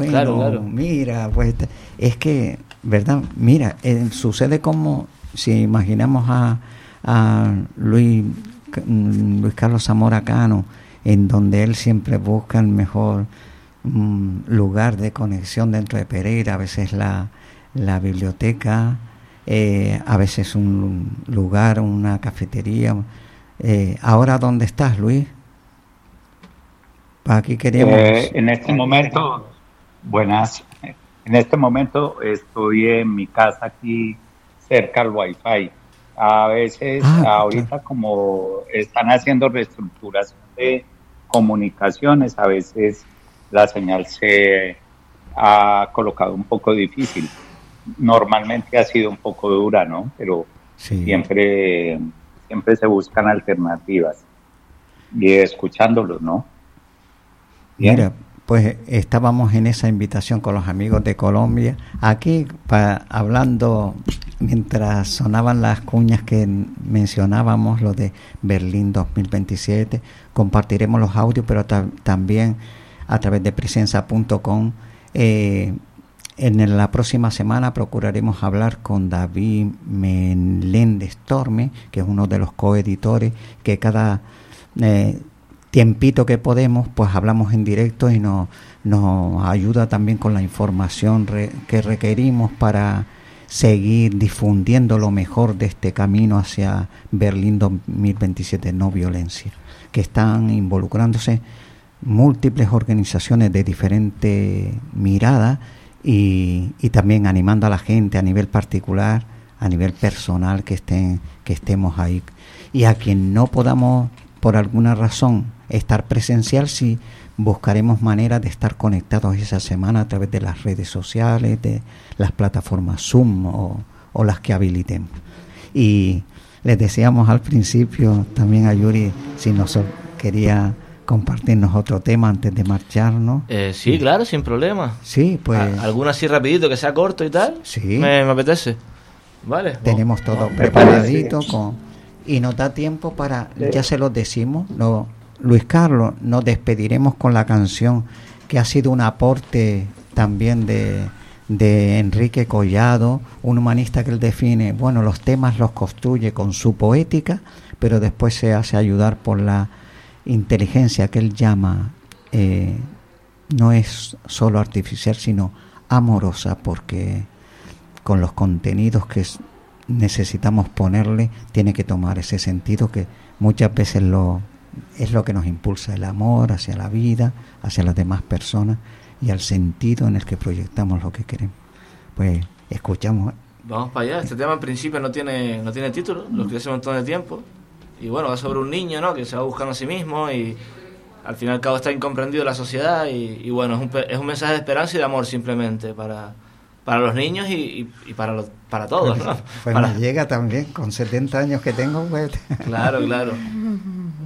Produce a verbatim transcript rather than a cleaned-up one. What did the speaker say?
bueno, claro, claro. mira, pues es que, ¿verdad? Mira, eh, sucede como si imaginamos a, a Luis, Luis Carlos Zamora Cano, en donde él siempre busca el mejor um, lugar de conexión dentro de Pereira, a veces la, la biblioteca, eh, a veces un lugar, una cafetería. Eh, ahora, ¿dónde estás, Luis? Aquí queríamos... Eh, en este momento, buenas, en este momento estoy en mi casa aquí cerca al Wi-Fi. A veces, Ah, ahorita claro. como están haciendo reestructuración de comunicaciones, a veces la señal se ha colocado un poco difícil. Normalmente ha sido un poco dura, ¿no? Pero Sí. siempre, siempre se buscan alternativas y escuchándolos, ¿no? Bien. Mira, pues estábamos en esa invitación con los amigos de Colombia, aquí pa, hablando, mientras sonaban las cuñas que mencionábamos, lo de Berlín dos mil veintisiete, compartiremos los audios, pero ta, también a través de presenza punto com. Eh, en la próxima semana procuraremos hablar con David Meléndez Torme, que es uno de los coeditores, que cada... Eh, tiempito que podemos, pues hablamos en directo y nos, nos ayuda también con la información re, que requerimos para seguir difundiendo lo mejor de este camino hacia Berlín dos mil veintisiete, no violencia, que están involucrándose múltiples organizaciones de diferente mirada y, y también animando a la gente a nivel particular, a nivel personal, que estén, que estemos ahí. Y a quien no podamos por alguna razón estar presencial, sí buscaremos maneras de estar conectados esa semana a través de las redes sociales, de las plataformas Zoom o, o las que habilitemos. Y les decíamos al principio también a Yuri si nos quería compartirnos otro tema antes de marcharnos. Eh, sí, claro, sin problema. Sí, pues... ¿A- ¿Alguna así rapidito que sea corto y tal? Sí. Me, me apetece. Vale. Tenemos todo preparadito con, y nos da tiempo para, ya se los decimos, no, Luis Carlos, nos despediremos con la canción que ha sido un aporte también de, de Enrique Collado, un humanista que él define, bueno, los temas los construye con su poética, pero después se hace ayudar por la inteligencia que él llama, eh, no es solo artificial, sino amorosa, porque con los contenidos que necesitamos ponerle tiene que tomar ese sentido que muchas veces lo es lo que nos impulsa, el amor hacia la vida, hacia las demás personas y al sentido en el que proyectamos lo que queremos. Pues escuchamos. Vamos para allá. Este tema en principio no tiene no tiene título, lo escribí hace un montón de tiempo. Y bueno, va sobre un niño, ¿no?, que se va buscando a sí mismo y al fin y al cabo está incomprendido en la sociedad y, y bueno, es un, es un mensaje de esperanza y de amor simplemente para, para los niños y, y, y para los, para todos, ¿no? Pues para... me llega también, con setenta años que tengo, pues... Claro, claro.